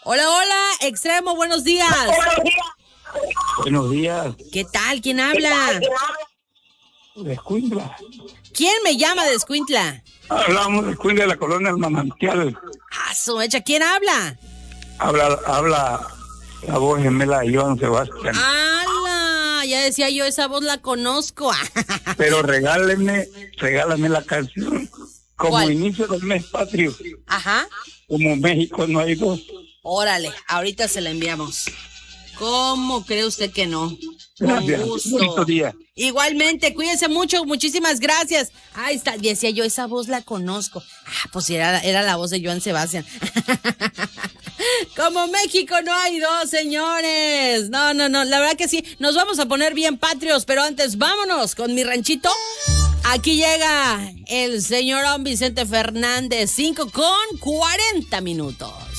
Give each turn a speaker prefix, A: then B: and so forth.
A: Hola, hola, Extremo, buenos días.
B: Buenos días.
A: ¿Qué tal? ¿Quién habla?
B: De Escuintla.
A: ¿Quién me llama de Escuintla?
B: Hablamos de Escuintla de la colonia El Manantial.
A: Ah, su mecha, ¿quién habla?
B: Habla la voz gemela de Joan Sebastián.
A: ¡Hala! Ya decía yo, esa voz la conozco.
B: Pero regálame la canción. Como
A: ¿Cuál?
B: inicio del mes patrio.
A: Ajá.
B: Como México no hay dos.
A: Órale, ahorita se la enviamos. ¿Cómo cree usted que no?
B: Gracias.
A: Con gusto.
B: Bonito día.
A: Igualmente, cuídense mucho, muchísimas gracias. Ahí está, decía yo, esa voz la conozco. Ah, pues era la voz de Joan Sebastián. Como México no hay dos, señores. No, la verdad que sí, nos vamos a poner bien patrios, pero antes vámonos con mi ranchito. Aquí llega el señor Vicente Fernández, 5:40.